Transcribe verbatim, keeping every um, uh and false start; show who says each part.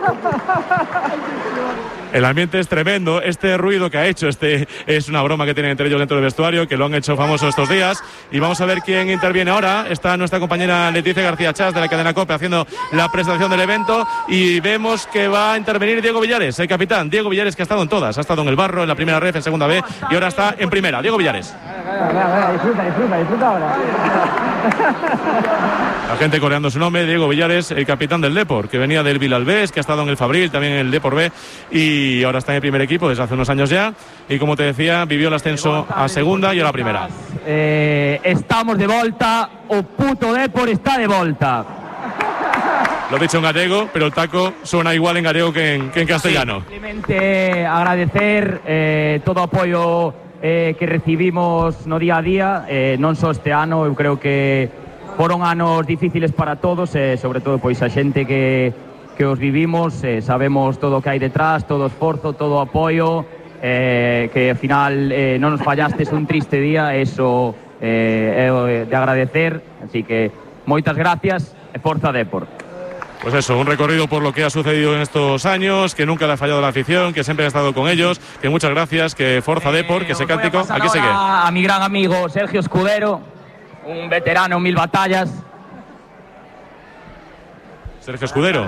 Speaker 1: El ambiente es tremendo. Este ruido que ha hecho, este es una broma que tienen entre ellos dentro del vestuario, que lo han hecho famoso estos días. Y vamos a ver quién interviene ahora. Está nuestra compañera Leticia García Chas de la cadena COPE haciendo la presentación del evento. Y vemos que va a intervenir Diego Villares, el capitán. Diego Villares, que ha estado en todas. Ha estado en el Barro, en la primera ref, en segunda B y ahora está en primera. Diego Villares.
Speaker 2: Disfruta, disfruta, disfruta ahora.
Speaker 1: La gente coreando su nombre, Diego Villares, el capitán del Depor, que venía del Vilalbés, que ha estado en el Fabril, también en el Depor B, y ahora está en el primer equipo desde hace unos años ya. Y como te decía, vivió el ascenso a segunda y a la primera.
Speaker 2: Eh, estamos de volta, o puto Depor está de volta.
Speaker 1: Lo he dicho en gallego, pero el taco suena igual en gallego que en, que en castellano.
Speaker 2: Sí, simplemente agradecer eh, todo o apoio eh, que recibimos no día a día, eh, non só este ano. Eu creo que foron anos difíciles para todos, eh, sobre todo pois a xente que, que os vivimos, eh, sabemos todo o que hai detrás, todo o esforzo, todo o apoio, eh, que ao final eh, non nos fallastes un triste día, eso eh, é de agradecer, así que moitas gracias e forza Depor.
Speaker 1: Pues eso, un recorrido por lo que ha sucedido en estos años, que nunca le ha fallado la afición, que siempre ha estado con ellos, que muchas gracias, que forza Depor, que ese cántico, aquí sigue.
Speaker 2: A mi gran amigo Sergio Escudero, un veterano en mil batallas.
Speaker 1: Sergio Escudero.